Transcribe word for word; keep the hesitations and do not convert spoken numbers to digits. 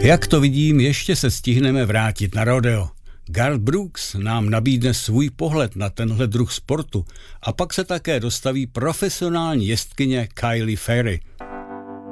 Jak to vidím, ještě se stihneme vrátit na rodeo. Garth Brooks nám nabídne svůj pohled na tenhle druh sportu a pak se také dostaví profesionální jezdkyně Kylie Ferry.